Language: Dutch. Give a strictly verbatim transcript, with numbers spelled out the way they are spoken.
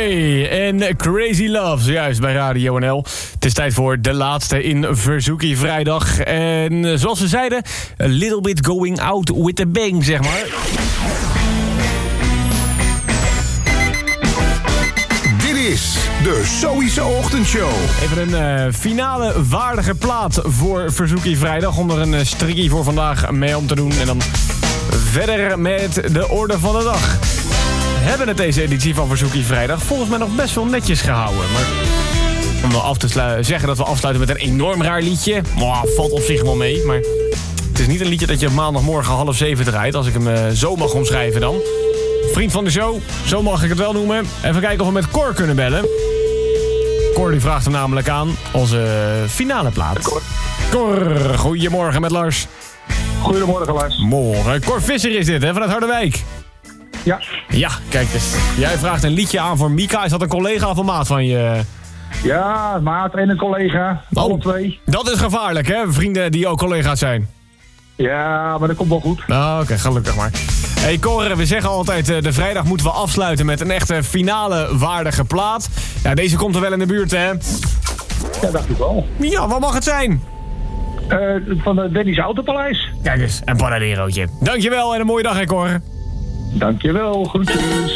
Joy en Crazy Love, zojuist bij Radio N L. Het is tijd voor de laatste in Verzoekie Vrijdag. En zoals we zeiden, a little bit going out with a bang, zeg maar. Dit is de Sowieso Ochtendshow. Even een uh, finale waardige plaat voor Verzoekie Vrijdag. Om er een uh, strikkie voor vandaag mee om te doen. En dan verder met de orde van de dag. We hebben het deze editie van Verzoekie Vrijdag volgens mij nog best wel netjes gehouden. Maar om wel af te slu- zeggen dat we afsluiten met een enorm raar liedje. Mwah, valt op zich wel mee. Maar het is niet een liedje dat je maandagmorgen half zeven draait. Als ik hem uh, zo mag omschrijven dan. Vriend van de show, zo mag ik het wel noemen. Even kijken of we met Cor kunnen bellen. Cor die vraagt hem namelijk aan. Onze finale plaat. Cor. Cor, goedemorgen met Lars. Goedemorgen, Lars. Morgen. Cor Visser is dit, hè, vanuit Harderwijk. Ja. Ja, kijk eens. Jij vraagt een liedje aan voor Mika. Is dat een collega of een maat van je? Ja, maat en een collega. Oh, alle twee. Dat is gevaarlijk, hè? Vrienden die ook collega's zijn. Ja, maar dat komt wel goed. Nou, oké, okay, gelukkig maar. Hey Cor, we zeggen altijd, de vrijdag moeten we afsluiten met een echte finale waardige plaat. Ja, deze komt er wel in de buurt, hè? Ja, dacht ik wel. Ja, wat mag het zijn? Uh, van de Denny's Autopaleis. Kijk eens, een Panaderootje. Dankjewel en een mooie dag, hè Cor. Dankjewel, groetjes.